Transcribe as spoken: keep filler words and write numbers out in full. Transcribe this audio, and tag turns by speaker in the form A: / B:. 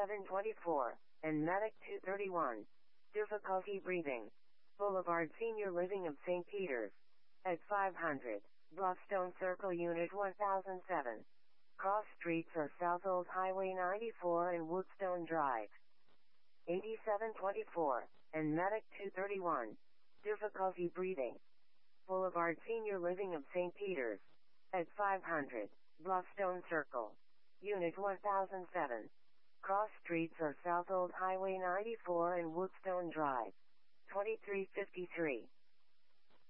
A: eighty-seven twenty-four, and Medic two thirty-one. Difficulty breathing. Boulevard Senior Living of Saint Peters. At five hundred. Bluffstone Circle Unit one thousand seven. Cross streets are South Old Highway ninety-four and Woodstone Drive. eighty-seven twenty-four, and Medic two thirty-one. Difficulty breathing. Boulevard Senior Living of Saint Peters. At five hundred. Bluffstone Circle. Unit one thousand seven. Cross streets are South Old Highway ninety-four and Woodstone Drive. twenty-three fifty-three.